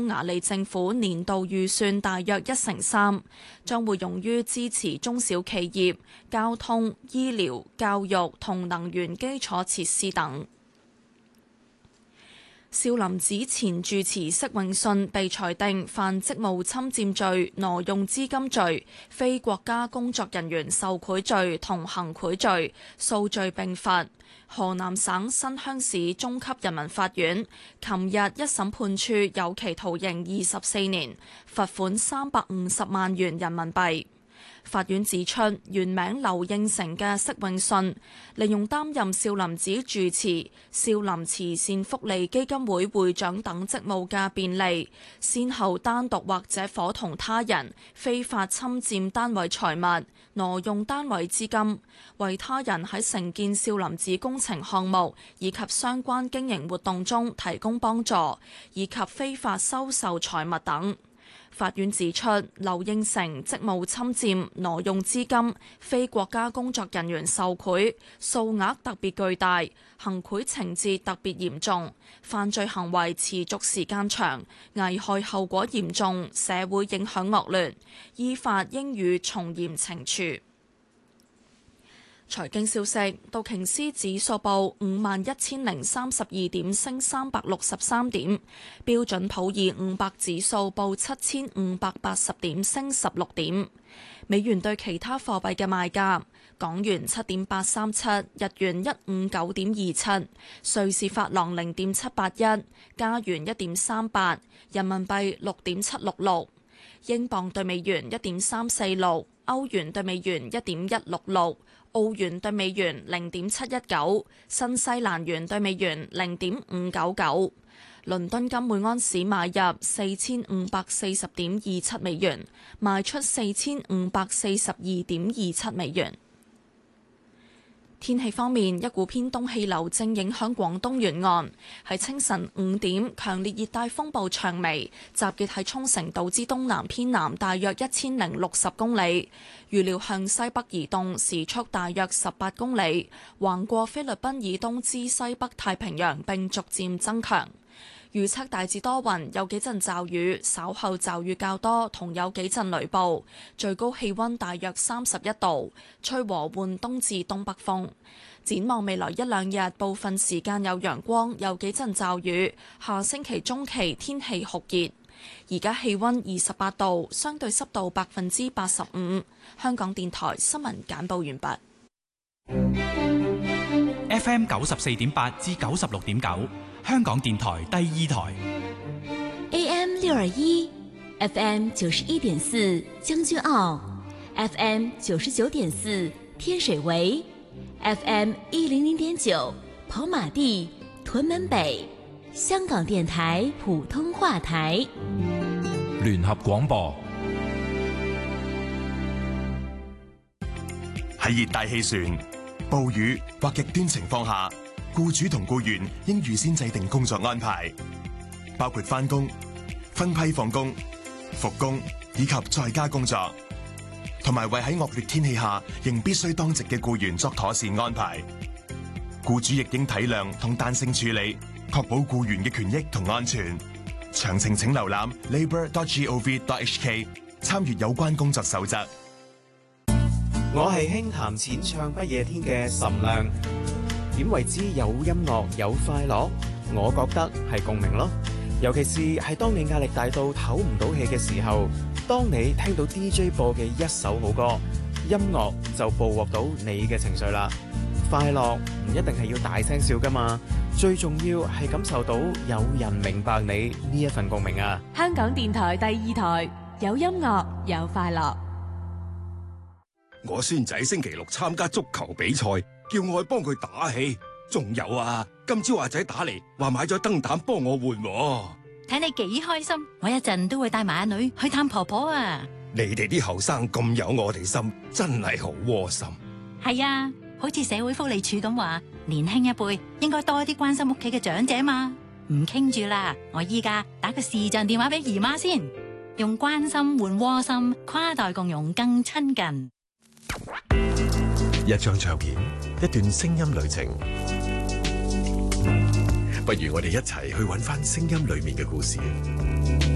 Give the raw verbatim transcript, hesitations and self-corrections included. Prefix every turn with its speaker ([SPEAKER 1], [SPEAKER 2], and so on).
[SPEAKER 1] 匈牙利政府年度預算大約一成三，將會用於支持中小企業、交通、醫療、教育同能源基礎設施等。少林寺前住持釋永信被裁定犯職務侵佔罪、挪用資金罪、非國家工作人員受賄罪同行賄罪，數罪並罰。河南省新鄉市中級人民法院琴日一審判處有期徒刑二十四年，罰款三百五十萬元人民幣。法院指出，原名劉應成嘅釋永信，利用擔任少林寺住持、少林慈善福利基金會會長等職務嘅便利，先後單獨或者夥同他人非法侵佔單位財物、挪用單位資金，為他人喺承建少林寺工程項目以及相關經營活動中提供幫助，以及非法收受財物等。法院指出，劉應成職務侵佔、挪用資金、非國家工作人員受賄，數額特別巨大，行賄情節特別嚴重，犯罪行為持續時間長，危害後果嚴重，社會影響惡劣，依法應予從嚴懲處。財經消息，道瓊斯指數報五萬一千零三十二點，升三百六十三點；標準普爾五百指數報七千五百八十點，升十六點。美元對其他貨幣嘅賣價：港元七點八三七，日元一五九點二七，瑞士法郎零點七八一，加元一點三八，人民幣六點七六六，英鎊對美元一點三四六，歐元對美元一點一六六。澳元對美元零點七一九，新西蘭元對美元零點五九九。倫敦金每安士買入四千五百四十點二七美元，賣出四千五百四十二點二七美元。天氣方面，一股偏東氣流正影響廣東沿岸。喺清晨五點，強烈熱帶風暴長眉集結喺沖繩島之東南偏南大約一千零六十公里，預料向西北移動，時速大約十八公里，橫過菲律賓以東之西北太平洋並逐漸增強。預測大致多雲，有幾陣驟雨，稍後驟雨較多，同有幾陣雷暴。最高氣溫大約三十一度，吹和緩東至東北風。展望未來一兩日，部分時間有陽光，有幾陣驟雨。下星期中期天氣酷熱。而家氣溫二十八度，相對濕度百分之八十五。香港電台新聞簡報完畢。
[SPEAKER 2] F M 九十四點八至九十六點九。香港電台第二台
[SPEAKER 3] A M 六二一 F M 九十一點四將軍澳 F M 九十九點四天水圍 F M 一零零點九跑馬地屯門北香港電台普通話台
[SPEAKER 4] 聯合廣播。
[SPEAKER 5] 喺熱帶氣旋、暴雨或極端情況下，僱主同僱員應預先制定工作安排，包括返工、分批放工、復工以及在家工作，同埋為喺惡劣天氣下仍必須當值嘅僱員作妥善安排。僱主亦應體諒同彈性處理，確保僱員嘅權益同安全。詳情請瀏覽 labour dot gov dot h k 參閱有關工作守則。
[SPEAKER 6] 我係輕談淺唱不夜天嘅岑亮。點為之有音樂有快樂？我覺得係共鳴咯，尤其是係當你壓力大到唞唔到氣嘅時候，當你聽到 D J 播嘅一首好歌，音樂就捕獲到你嘅情緒啦。快樂唔一定係要大聲笑噶嘛，最重要係感受到有人明白你呢一份共鳴啊！
[SPEAKER 7] 香港電台第二台有音樂有快樂。
[SPEAKER 8] 我孫仔星期六參加足球比賽，叫我去幫佢打氣。仲有啊，今朝阿仔打嚟話買咗燈膽幫我換。
[SPEAKER 9] 睇你幾開心，我一陣都會帶埋阿女去探婆婆啊！
[SPEAKER 8] 你哋啲後生咁有我哋心，真係好窩心。
[SPEAKER 9] 係啊，好似社會福利署咁話，年輕一輩應該多啲關心屋企嘅長者嘛。唔傾住啦，我依家打個視像電話俾姨媽先，用關心換窩心，跨代共融更親近。
[SPEAKER 10] 一張唱片，一段聲音旅程，不如我哋一齊去揾返聲音裏面嘅故事。